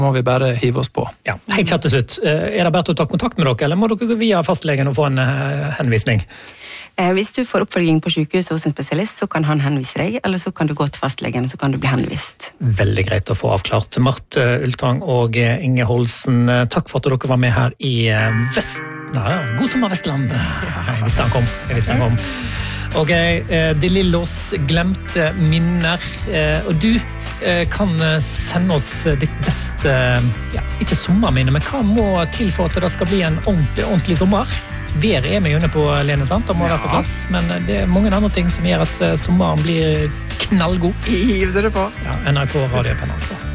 må vi bare hive oss på. Ja, helt kjapt til slutt. Det bare til å ta kontakt med dere, eller må dere gå via fastlegen og få en henvisning? Hvis du får oppfølging på sykehuset hos en spesialist, så kan han henvise deg, eller så kan du gå til fastlegen, så kan du bli henvist. Veldig greit å få avklart. Marte Ultang og Inge Holsen, takk for at dere var med her i God sommer Vestland. Jeg visste han kom. Og De Lillos glemte minner, og du kan sende oss ditt beste, ikke sommerminne, men hva må til for at det skal bli en ordentlig sommer? Været vi inne på, Lene, sant? Det må være på plass, men det mange andre ting som gjør at sommeren blir knallgod. Hiv dere på. NRK Radio Penn, altså.